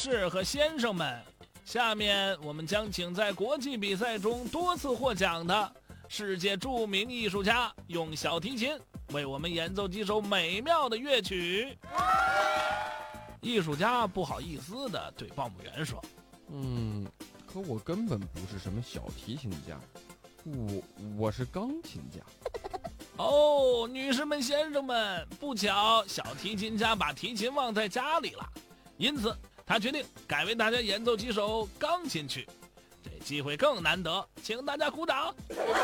士和先生们，下面我们将请在国际比赛中多次获奖的世界著名艺术家用小提琴为我们演奏几首美妙的乐曲。艺术家不好意思地对报幕员说： 可我根本不是什么小提琴家，我是钢琴家。 哦，女士们先生们，不巧小提琴家把提琴忘在家里了，因此他决定改为大家演奏几首钢琴曲，这机会更难得，请大家鼓掌。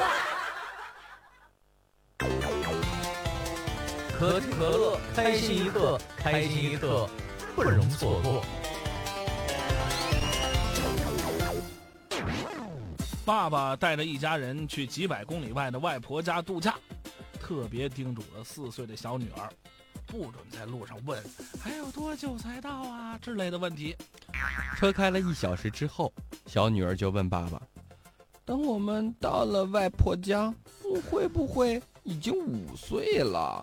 可口可乐，开心一刻，开心一刻，不容错过。 爸爸带着一家人去几百公里外的外婆家度假，特别叮嘱了4岁的小女儿，不准在路上问还有多久才到啊之类的问题。 车开了1小时之后，小女儿就问爸爸：等我们到了外婆家，我会不会已经5岁了？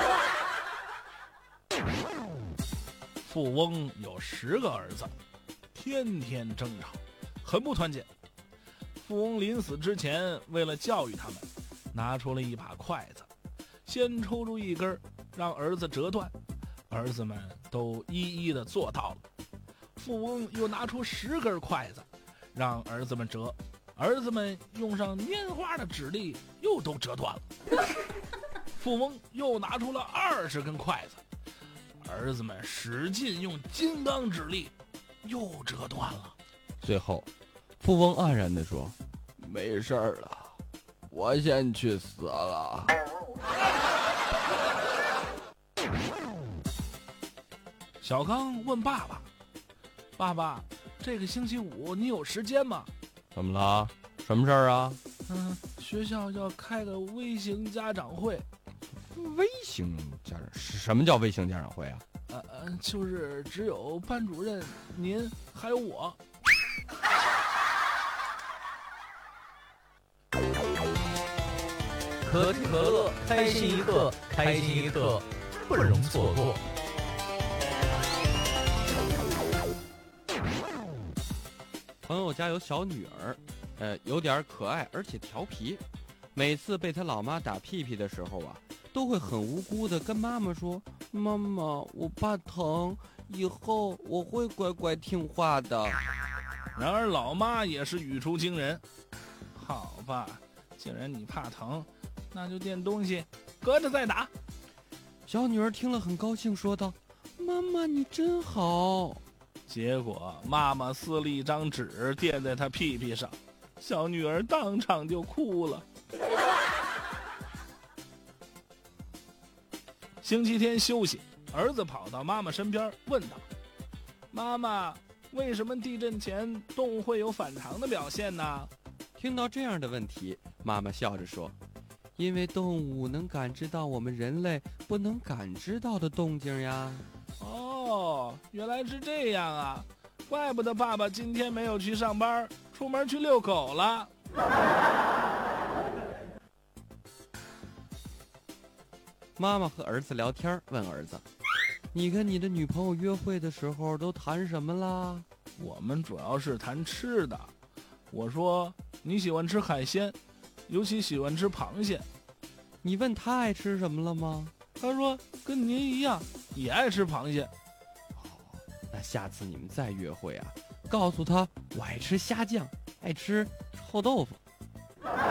富翁有10个儿子，天天争吵，很不团结。富翁临死之前，为了教育他们，拿出了一把筷子，先抽出一根，让儿子折断，儿子们都一一的做到了。富翁又拿出10根筷子，让儿子们折，儿子们用上拈花的指力，又都折断了。富翁又拿出了20根筷子，儿子们使劲用金刚指力，又折断了。 最后富翁黯然地说：没事了，我先去死了。 小刚问爸爸：爸爸，这个星期5你有时间吗？ 怎么了？什么事儿啊？ 学校要开个微型家长会。 微型家长？什么叫微型家长会啊？ 就是只有班主任、您还有我。 可口可乐，开心一刻，开心一刻，不容错过。 朋友家有小女儿，有点可爱，而且调皮。每次被他老妈打屁屁的时候啊，都会很无辜的跟妈妈说：妈妈，我怕疼，以后我会乖乖听话的。 然而老妈也是语出惊人，好吧，既然你怕疼，那就垫东西，隔着再打。 小女儿听了很高兴，说道：妈妈你真好。 结果妈妈撕了一张纸垫在她屁屁上，小女儿当场就哭了。星期天休息，儿子跑到妈妈身边问道：妈妈，为什么地震前动物会有反常的表现呢？ 听到这样的问题，妈妈笑着说：因为动物能感知到我们人类不能感知到的动静呀。 哦，原来是这样啊，怪不得爸爸今天没有去上班，出门去遛狗了。 妈妈和儿子聊天，问儿子：你跟你的女朋友约会的时候都谈什么啦？ 我们主要是谈吃的。我说你喜欢吃海鲜，尤其喜欢吃螃蟹。 你问他爱吃什么了吗？ 他说跟您一样，也爱吃螃蟹。 那下次你们再约会啊，告诉他我爱吃虾酱，爱吃臭豆腐。